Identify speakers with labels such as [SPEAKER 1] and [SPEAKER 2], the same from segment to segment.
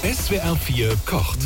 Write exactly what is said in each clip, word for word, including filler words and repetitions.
[SPEAKER 1] S W R vier kocht.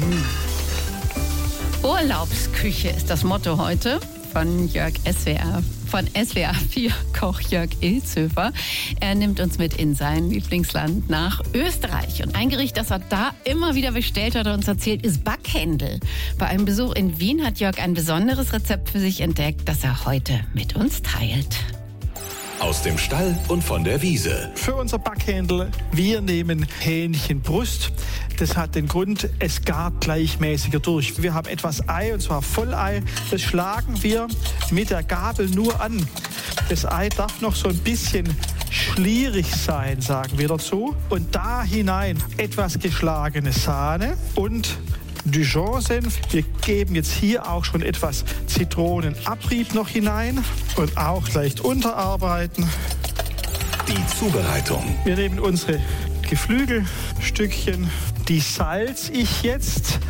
[SPEAKER 2] Urlaubsküche ist das Motto heute von Jörg S W R, von S W R vier Koch Jörg Ilzhöfer. Er nimmt uns mit in sein Lieblingsland nach Österreich. Und ein Gericht, das er da immer wieder bestellt hat und uns erzählt, ist Backhändel. Bei einem Besuch in Wien hat Jörg ein besonderes Rezept für sich entdeckt, das er heute mit uns teilt.
[SPEAKER 1] Aus dem Stall und von der Wiese.
[SPEAKER 3] Für unser Backhändel, wir nehmen Hähnchenbrust. Das hat den Grund, es gart gleichmäßiger durch. Wir haben etwas Ei, und zwar Vollei. Das schlagen wir mit der Gabel nur an. Das Ei darf noch so ein bisschen schlierig sein, sagen wir dazu. Und da hinein etwas geschlagene Sahne und Dijon-Senf. Wir geben jetzt hier auch schon etwas Zitronenabrieb noch hinein und auch leicht unterarbeiten.
[SPEAKER 1] Die Zubereitung.
[SPEAKER 3] Wir nehmen unsere Geflügelstückchen, die salz ich jetzt.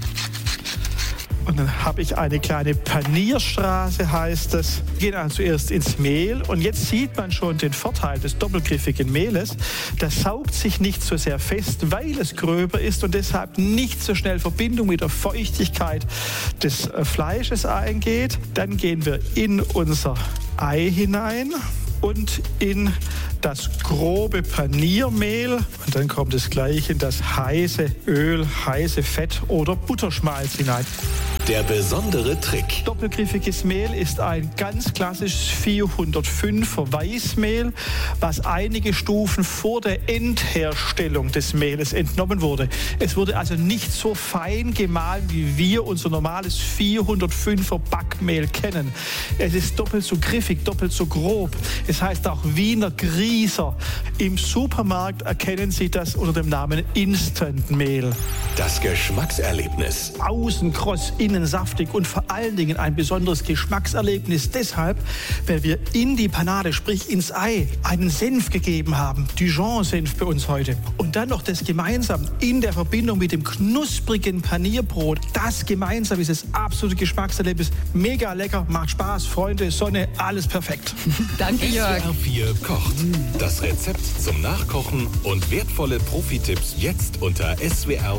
[SPEAKER 3] Und dann habe ich eine kleine Panierstraße, heißt das. Wir gehen also zuerst ins Mehl und jetzt sieht man schon den Vorteil des doppelgriffigen Mehles. Das saugt sich nicht so sehr fest, weil es gröber ist und deshalb nicht so schnell Verbindung mit der Feuchtigkeit des Fleisches eingeht. Dann gehen wir in unser Ei hinein und in das grobe Paniermehl. Und dann kommt es gleich in das heiße Öl, heiße Fett oder Butterschmalz hinein.
[SPEAKER 1] Der besondere Trick.
[SPEAKER 3] Doppelgriffiges Mehl ist ein ganz klassisches vierhundertfünfer Weißmehl, was einige Stufen vor der Endherstellung des Mehles entnommen wurde. Es wurde also nicht so fein gemahlen, wie wir unser normales vierhundertfünfer Backmehl kennen. Es ist doppelt so griffig, doppelt so grob. Es heißt auch Wiener Grießer. Im Supermarkt erkennen Sie das unter dem Namen Instantmehl.
[SPEAKER 1] Das Geschmackserlebnis.
[SPEAKER 3] Außen kross, innen saftig und vor allen Dingen ein besonderes Geschmackserlebnis deshalb, weil wir in die Panade, sprich ins Ei, einen Senf gegeben haben. Dijon-Senf bei uns heute. Und dann noch das gemeinsam in der Verbindung mit dem knusprigen Panierbrot. Das gemeinsam ist das absolute Geschmackserlebnis. Mega lecker, macht Spaß, Freunde, Sonne, alles perfekt.
[SPEAKER 2] Danke, Jörg.
[SPEAKER 1] S W R vier kocht. Das Rezept zum Nachkochen und wertvolle Profitipps jetzt unter S W R